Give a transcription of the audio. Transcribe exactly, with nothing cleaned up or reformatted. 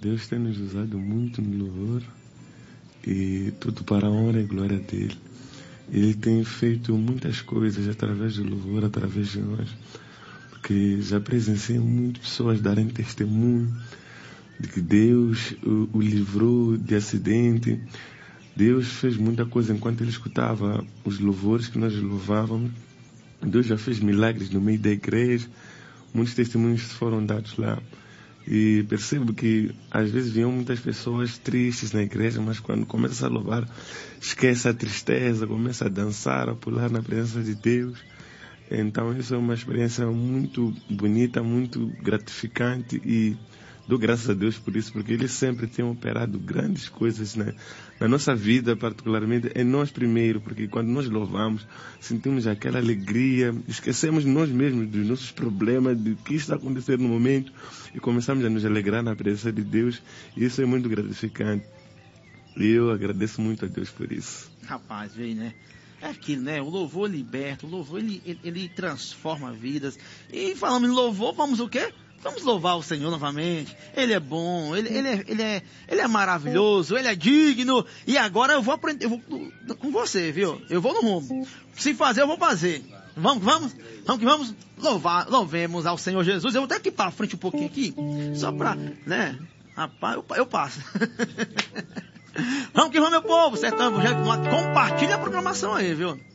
Deus tem nos usado muito no louvor e tudo para a honra e glória dele. Ele tem feito muitas coisas através do louvor, através de nós, porque já presenciei muitas pessoas darem testemunho de que Deus o, o livrou de acidente. Deus fez muita coisa enquanto ele escutava os louvores que nós louvávamos. Deus já fez milagres no meio da igreja. Muitos testemunhos foram dados lá. E percebo que às vezes vinham muitas pessoas tristes na igreja, mas quando começa a louvar, esquece a tristeza, começa a dançar, a pular na presença de Deus. Então isso é uma experiência muito bonita, muito gratificante e dou graças a Deus por isso, porque Ele sempre tem operado grandes coisas, né? Na nossa vida, particularmente, em nós primeiro, porque quando nós louvamos, sentimos aquela alegria, esquecemos nós mesmos dos nossos problemas, do que está acontecendo no momento, e começamos a nos alegrar na presença de Deus, e isso é muito gratificante. E eu agradeço muito a Deus por isso. Rapaz, veio, né? É aquilo, né? O louvor liberta, o louvor ele, ele, ele transforma vidas. E falando em louvor, vamos o quê? Vamos louvar o Senhor novamente. Ele é bom, ele, ele, é, ele, é, ele é maravilhoso, ele é digno. E agora eu vou aprender, eu vou com você, viu? Eu vou no rumo. Se fazer, eu vou fazer. Vamos, vamos, vamos que vamos louvar, louvemos ao Senhor Jesus. Eu vou até aqui para frente um pouquinho aqui, só para, né? Rapaz, eu, eu passo. Vamos que vamos, meu povo. Sertão Evangélico, compartilha a programação aí, viu?